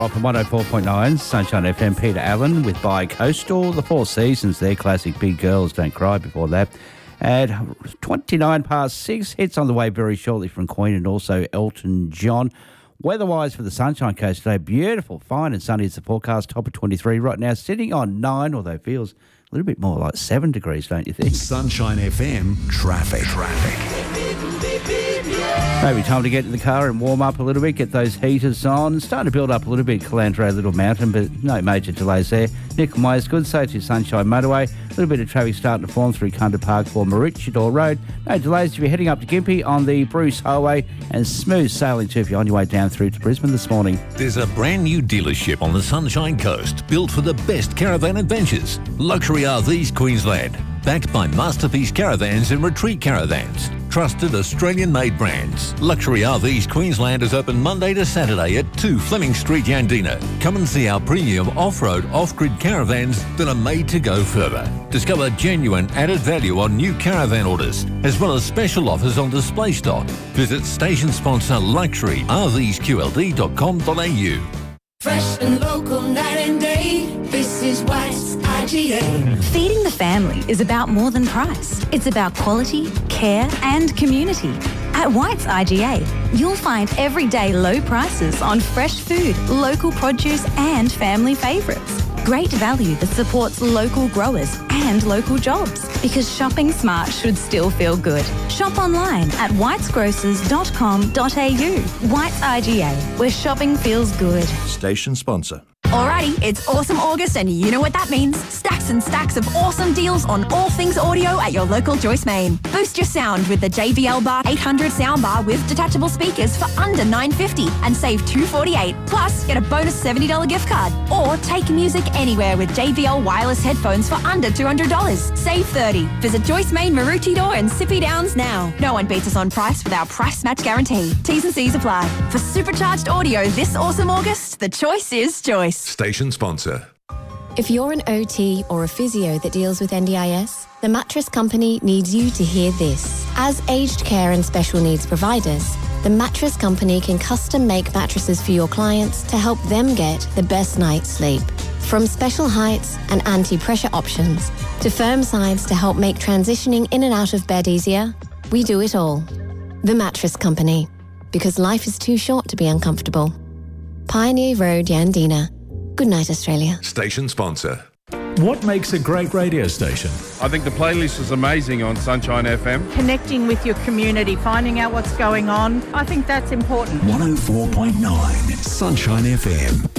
From 104.9 Sunshine FM, Peter Allen with Bi-Coastal, the Four Seasons, their classic Big Girls Don't Cry before that. At 29 past 6, hits on the way very shortly from Queen and also Elton John. Weather-wise for the Sunshine Coast today, beautiful, fine and sunny is the forecast, top of 23 right now, sitting on 9, although it feels a little bit more like 7 degrees, don't you think? Sunshine FM traffic. Maybe time to get in the car and warm up a little bit, get those heaters on. Starting to build up a little bit, Calandro Little Mountain, but no major delays there. Nickel May's good, so to Sunshine Motorway. A little bit of traffic starting to form through Kunda Park for Maroochydore Road. No delays if you're heading up to Gympie on the Bruce Highway, and smooth sailing too if you're on your way down through to Brisbane this morning. There's a brand new dealership on the Sunshine Coast, built for the best caravan adventures. Luxury RVs Queensland, backed by Masterpiece Caravans and Retreat Caravans. Trusted Australian-made brands. Luxury RVs Queensland is open Monday to Saturday at 2 Fleming Street, Yandina. Come and see our premium off-road, off-grid caravans that are made to go further. Discover genuine added value on new caravan orders, as well as special offers on display stock. Visit station sponsor luxuryrvsqld.com.au. Fresh and local night and day, this is White's IGA. Feeding the family is about more than price. It's about quality, care and community. At White's IGA, you'll find everyday low prices on fresh food, local produce and family favourites. Great value that supports local growers and local jobs, because shopping smart should still feel good. Shop online at whitesgrocers.com.au. White's IGA, where shopping feels good. Station sponsor. Alrighty, it's awesome August and you know what that means. Stacks and stacks of awesome deals on all things audio at your local Joyce Main. Boost your sound with the JBL Bar 800 soundbar with detachable speakers for under $9.50 and save $248. Plus, get a bonus $70 gift card. Or take music anywhere with JBL wireless headphones for under $200. Save $30. Visit Joyce Main, Maroochydore and Sippy Downs now. No one beats us on price with our price match guarantee. T's and C's apply. For supercharged audio this awesome August, the choice is Joyce. Station sponsor. If you're an OT or a physio that deals with NDIS, the Mattress Company needs you to hear this. As aged care and special needs providers, the Mattress Company can custom make mattresses for your clients to help them get the best night's sleep. From special heights and anti-pressure options to firm sides to help make transitioning in and out of bed easier, we do it all. The Mattress Company, because life is too short to be uncomfortable. Pioneer Road, Yandina. Good night, Australia. Station sponsor. What makes a great radio station? I think the playlist is amazing on Sunshine FM. Connecting with your community, finding out what's going on. I think that's important. 104.9 Sunshine FM.